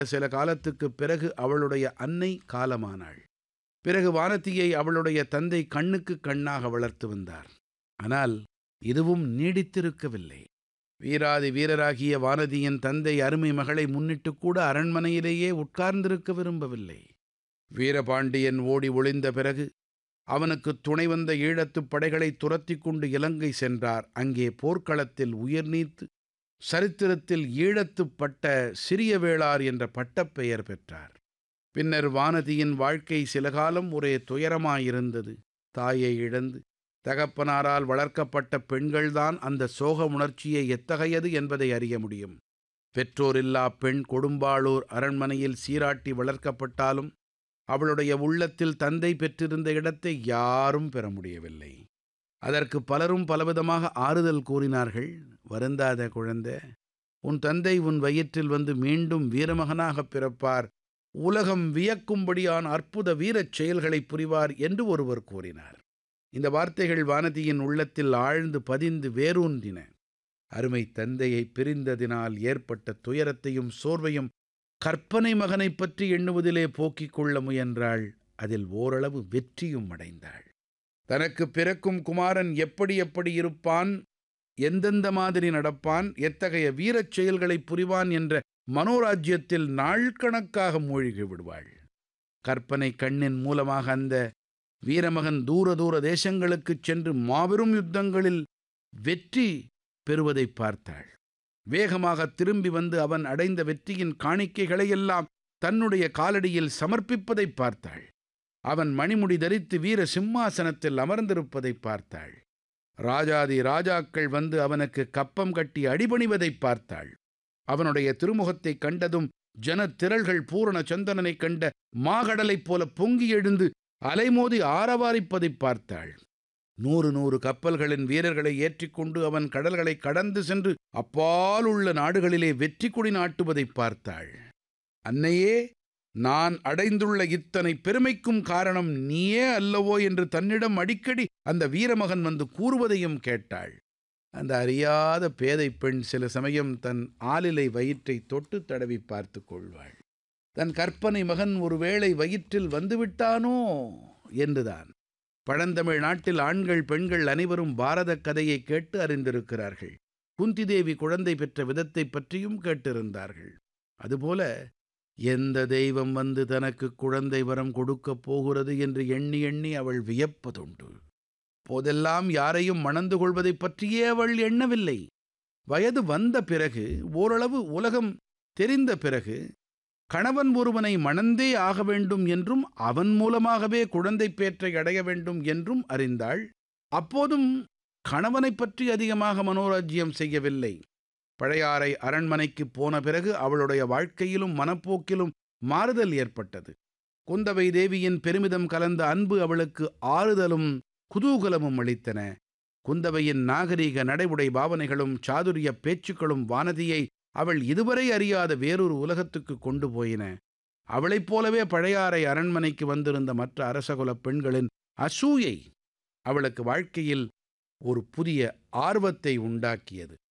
சில காலத்துக்குப் பிறகு அவளுடைய அன்னை காலமானாள். பிறகு வானதியை அவளுடைய தந்தை கண்ணுக்குக் கண்ணாக வளர்த்து வந்தார். ஆனால் இதுவும் நீடித்திருக்கவில்லை. வீராதி வீரராகிய வானதியின் தந்தை அருமை மகளை முன்னிட்டு கூட அரண்மனையிலேயே உட்கார்ந்திருக்க விரும்பவில்லை. வீரபாண்டியன் ஓடி ஒளிந்த பிறகு அவனுக்குத் துணை வந்த ஈழத்துப் படைகளை துரத்திக் கொண்டு இலங்கை சென்றார். அங்கே போர்க்களத்தில் உயிர் நீத்து சரித்திரத்தில் ஈழத்துப் பட்ட சிறிய வேளார் என்ற பட்டப்பெயர் பெற்றார். பின்னர் வானதியின் வாழ்க்கை சில காலம் ஒரே துயரமாயிருந்தது. தாயை இழந்து தகப்பனாரால் வளர்க்கப்பட்ட பெண்கள்தான் அந்த சோக உணர்ச்சியை எத்தகையது என்பதை அறிய முடியும். பெற்றோரில்லா பெண் கொடும்பாளூர் அரண்மனையில் சீராட்டி வளர்க்கப்பட்டாலும் அவளுடைய உள்ளத்தில் தந்தை பெற்றிருந்த இடத்தை யாரும் பெற முடியவில்லை. அதற்கு பலரும் பலவிதமாக ஆறுதல் கூறினார்கள். வருந்தாத குழந்தை, உன் தந்தை உன் வயிற்றில் வந்து மீண்டும் வீரமகனாகப் பிறப்பார், உலகம் வியக்கும்படியான அற்புத வீரச் செயல்களை புரிவார் என்று ஒருவர் கூறினார். இந்த வார்த்தைகள் வானதியின் உள்ளத்தில் ஆழ்ந்து பதிந்து வேரூன்றின. அருமை தந்தையை பிரிந்ததினால் ஏற்பட்ட துயரத்தையும் சோர்வையும் கற்பனை மகனைப் பற்றி எண்ணுவதிலே போக்கிக் கொள்ள முயன்றாள். அதில் ஓரளவு வெற்றியும் அடைந்தாள். தனக்கு பிறக்கும் குமாரன் எப்படி எப்படி இருப்பான், எந்தெந்த மாதிரி நடப்பான், எத்தகைய வீரச் செயல்களை புரிவான் என்ற மனோராஜ்யத்தில் நாள்கணக்காக மூழ்கி விடுவாள். கற்பனை கண்ணின் மூலமாக அந்த வீரமகன் தூர தூர தேசங்களுக்குச் சென்று மாபெரும் யுத்தங்களில் வெற்றி பெறுவதைப் பார்த்தாள். வேகமாக திரும்பி வந்து அவன் அடைந்த வெற்றியின் காணிக்கைகளையெல்லாம் தன்னுடைய காலடியில் சமர்ப்பிப்பதைப் பார்த்தாள். அவன் மணிமுடி தரித்து வீர சிம்மாசனத்தில் அமர்ந்திருப்பதைப் பார்த்தாள். ராஜாதி ராஜாக்கள் வந்து அவனுக்கு கப்பம் கட்டி அடிபணிவதைப் பார்த்தாள். அவனுடைய திருமுகத்தைக் கண்டதும் ஜனத்திரள்கள் பூரண சந்திரனைக் கண்ட மாகடலைப் போல பொங்கி எழுந்து அலைமோதி ஆரவாரிப்பதைப் பார்த்தாள். 100 கப்பல்களின் வீரர்களை ஏற்றிக்கொண்டு அவன் கடல்களை கடந்து சென்று அப்பால் உள்ள நாடுகளிலே வெற்றி கொடி நாட்டுவதைப் பார்த்தாள். அன்னையே, நான் அடைந்துள்ள இத்தனை பெருமைக்கும் காரணம் நீயே அல்லவோ என்று தன்னிடம் அடிக்கடி அந்த வீரமகன் வந்து கூறுவதையும் கேட்டாள். அந்த அறியாத பேதை பெண் சில சமயம் தன் ஆலிலை வயிற்றை தொட்டு தடவி பார்த்து கொள்வாள். தன் கற்பனை மகன் ஒருவேளை வயிற்றில் வந்துவிட்டானோ என்றுதான். பழந்தமிழ் நாட்டில் ஆண்கள் பெண்கள் அனைவரும் பாரத கதையை கேட்டு அறிந்திருக்கிறார்கள். குந்தி தேவி குழந்தை பெற்ற விதத்தை பற்றியும் கேட்டிருந்தார்கள். அதுபோல எந்த தெய்வம் வந்து தனக்கு குழந்தை வரம் கொடுக்கப் போகிறது என்று எண்ணி எண்ணி அவள் வியப்பதுண்டு. போதெல்லாம் யாரையும் மணந்து கொள்வதைப் பற்றியே அவள் எண்ணவில்லை. வயது வந்த பிறகு, ஓரளவு உலகம் தெரிந்த பிறகு, கணவன் ஒருவனை மணந்தே ஆக வேண்டும் என்றும் அவன் மூலமாகவே குழந்தை பேற்றை அடைய வேண்டும் என்றும் அறிந்தாள். அப்போதும் கணவனைப் பற்றி அதிகமாக மனோராஜ்யம் செய்யவில்லை. பழையாறை அரண்மனைக்கு போன பிறகு அவளுடைய வாழ்க்கையிலும் மனப்போக்கிலும் மாறுதல் ஏற்பட்டது. குந்தவை தேவியின் பெருமிதம் கலந்த அன்பு அவளுக்கு ஆறுதலும் குதூகலமும் அளித்தன. குந்தவையின் நாகரீக நடைமுறை பாவனைகளும் சாதுரிய பேச்சுக்களும் வானதியை அவள் இதுவரை அறியாத வேறொரு உலகத்துக்கு கொண்டு போயின. அவளைப் போலவே பழையாறை அரண்மனைக்கு வந்திருந்த மற்ற அரசகுலப் பெண்களின் அசூயை அவளுக்கு வாழ்க்கையில் ஒரு புதிய ஆர்வத்தை உண்டாக்கியது.